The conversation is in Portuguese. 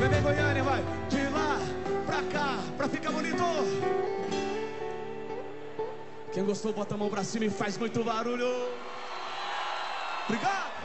Bebê Goiânia, vai. De lá pra cá, pra ficar bonito. Quem gostou, bota a mão pra cima e faz muito barulho. Obrigado.